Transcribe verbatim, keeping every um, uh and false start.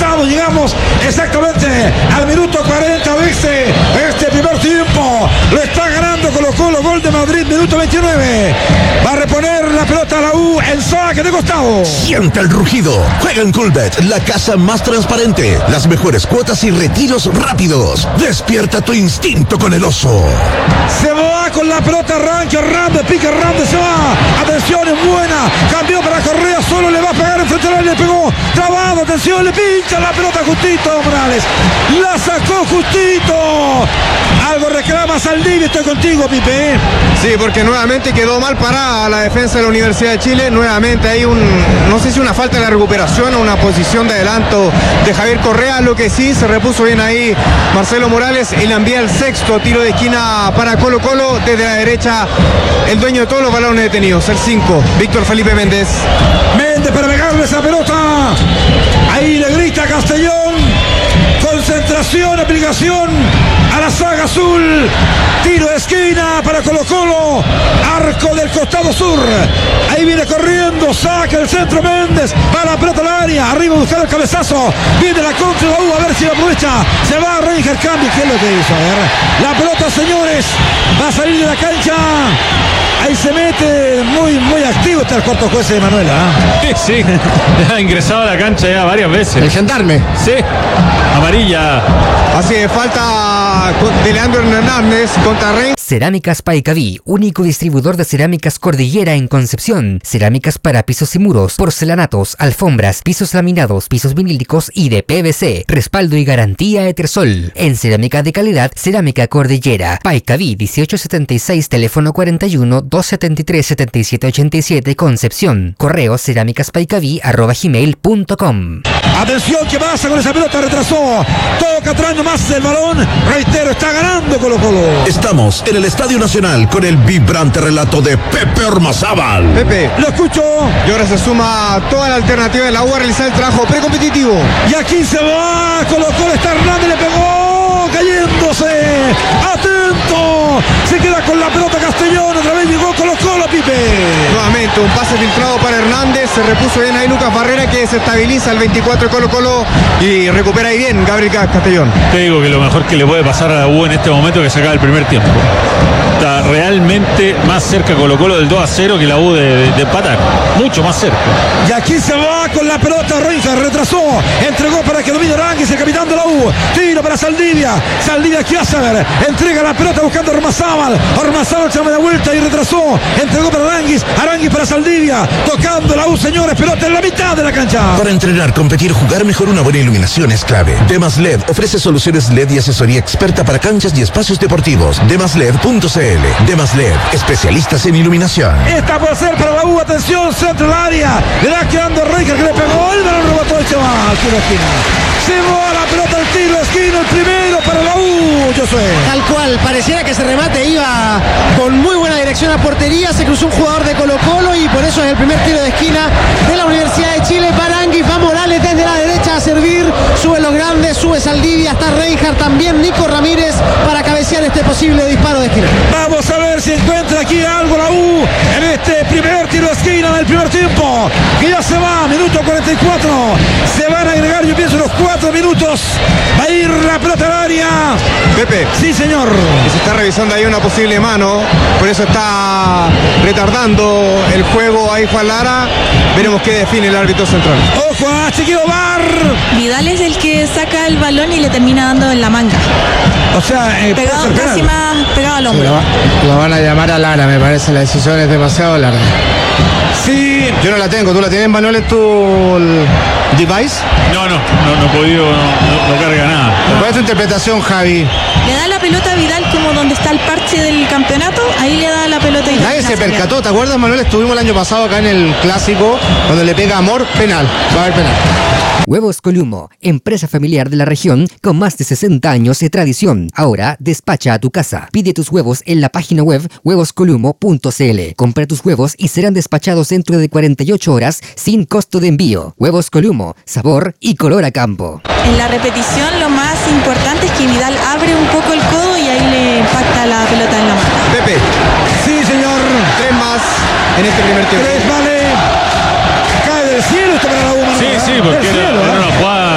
resultado. Llegamos exactamente al minuto cuarenta de este, este primer tiempo. Lo está ganando Colo Colo, gol de Madrid, minuto veintinueve. Va a reponer la pelota a la U en saque de costado. Siente el rugido. Juega en Coolbet, la casa más transparente. Las mejores cuotas y retiros rápidos. Despierta tu instinto con el oso. Se va con la pelota, arranca Hernández, pica Hernández, se va. Atención, es buena. Cambió para Correa, solo le va a pegar en frente a él, le pegó. Trabado, atención, le pincha la pelota justito Morales. La sacó justito. Algo reclama Saldivia, estoy contigo, Pipe. Sí, porque nuevamente quedó mal parada la defensa de la Universidad de Chile. Nuevamente hay un, no sé si una falta de la recuperación o una posición de adelanto de Javier Correa. Lo que sí, se repuso bien ahí Marcelo Morales y le envía el sexto tiro de esquina para Colo Colo. Desde la derecha, el dueño de todos los balones detenidos, el cinco, Víctor Felipe Méndez. Méndez para pegarle esa pelota. Ahí le grita Castellón. Concentración, aplicación a la saga azul. Tiro de esquina para Colo Colo. Arco del costado sur. Ahí viene corriendo. Saca el centro Méndez. Va la pelota al área. Arriba buscar el cabezazo. Viene la contra de la U. A ver si la aprovecha. Se va a Reinger. Cambio. ¿Qué es lo que hizo? A ver. La pelota, señores. Va a salir de la cancha. Ahí se mete. Muy, muy activo está el cuarto juez de Manuela. ¿eh? Sí, sí. Ha ingresado a la cancha ya varias veces. El gendarme. Sí. Amarilla. Así de falta de Leandro Hernández contra Rey. Cerámicas Paicaví, único distribuidor de cerámicas Cordillera en Concepción. Cerámicas para pisos y muros, porcelanatos, alfombras, pisos laminados, pisos vinílicos y de P V C. Respaldo y garantía Etersol. En cerámica de calidad, Cerámica Cordillera. Paicaví dieciocho setenta y seis, teléfono cuarenta y uno, doscientos setenta y tres, setenta y siete ochenta y siete, Concepción. Correo cerámicaspaicaví arroba gmail punto com. Atención, ¿qué pasa con esa pelota? Retrasó. Toca atrás nomás el balón. Reitero, está ganando Colo Colo. Estamos en el Estadio Nacional con el vibrante relato de Pepe Ormazábal. Pepe, Lo escucho. y ahora se suma toda la alternativa de la U a realizar el trabajo precompetitivo. Y aquí se va. Colo Colo, está Hernández, le pegó. Cayéndose. Atento. Se queda con la pelota Castellón. Otra vez llegó Colo Colo, Pipe. Nuevamente un pase filtrado para Hernández. Se repuso bien ahí Lucas Barrera, que desestabiliza el veinticuatro de Colo Colo y recupera ahí bien Gabriel Castellón. Te digo que lo mejor que le puede pasar a la U en este momento es que se acabe el primer tiempo. Está realmente más cerca Colo Colo del dos a cero que la U de, de, de empatar. Mucho más cerca. Y aquí se va con la pelota Reinger. Retrasó. Entregó para que domine Aranguis, el capitán de la U. Tiro para Saldivia. Saldivia, ¿qué hace? A ver. Entrega la pelota buscando a Ormazábal. Ormazábal se da la vuelta y retrasó. Entregó para Aranguis. Aranguis para Saldivia. Tocando la U, señores. Pelota en la mitad de la cancha. Para entrenar, competir, jugar mejor, una buena iluminación es clave. Demas L E D ofrece soluciones L E D y asesoría experta para canchas y espacios deportivos. demas led punto c l. Demas L E D, especialistas en iluminación. Esta puede ser para la U. Atención, centro del área. Le da quedando Reinger, que le pegó. El balón rebotó y se va al tiro de esquina. Se va la pelota al tiro de esquina. El primero para la U. Yo soy. Tal cual, pareciera que ese remate iba con muy buena dirección a portería. Se cruzó un jugador de Colo Colo y por eso es el primer tiro de esquina de la Universidad de Chile. Para Aranguis, va Morales desde la derecha a servir. Sube los grandes, sube Saldivia, está Reinhardt también. Nico Ramírez para cabecear este posible disparo de esquina. Vamos a ver si encuentra aquí algo la U en este primer tiro de esquina del primer tiempo, que ya se va, minuto cuarenta y cuatro. Se van a agregar, yo pienso, los cuatro minutos. Va a ir la pelota al área. Pepe. Sí, señor. Y se está revisando ahí una posible mano, por eso está retardando el juego ahí Juan Lara. Veremos qué define el árbitro central. Ojo a Chiquillo Bar. Vidal es el que saca el balón y le termina dando en la manga. O sea, eh, Pegado, puede ser casi penal. más pegado al hombro. Lo van a llamar a Lara, me parece, la decisión es demasiado larga. Sí. Yo no la tengo, ¿tú la tienes, Manuel, en tu device? No, no, no, no he podido, no, no, no carga nada. ¿Cuál es tu interpretación, Javi? Le da la pelota a Vidal como donde está el parche del campeonato. Ahí le da la pelota y Nadie se percató, ¿te acuerdas, Manuel? Estuvimos el año pasado acá en el Clásico, donde le pega Amor, penal, va a haber penal. Huevos Columo, empresa familiar de la región con más de sesenta años de tradición. Ahora despacha a tu casa. Pide tus huevos en la página web huevos columo punto c l. Compra tus huevos y serán despachados dentro de cuarenta y ocho horas sin costo de envío. Huevos Columo, sabor y color a campo. En la repetición lo más importante es que Vidal abre un poco el codo y ahí le impacta la pelota en la mano. Pepe. Sí, señor. Tres más en este primer tiempo. Tres vale. Cae del cielo esto para la U. Sí, sí, porque era, era una jugada